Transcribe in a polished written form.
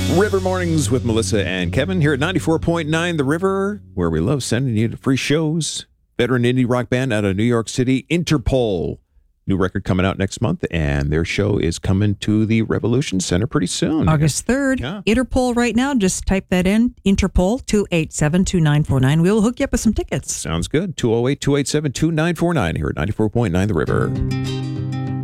River Mornings with Melissa and Kevin here at 94.9 The River, where we love sending you to free shows. Veteran indie rock band out of New York City, Interpol. New record coming out next month, and their show is coming to the Revolution Center pretty soon. August 3rd. Yeah. Interpol right now. Just type that in. Interpol 287-2949. We'll hook you up with some tickets. Sounds good. 208-287-2949 here at 94.9 The River.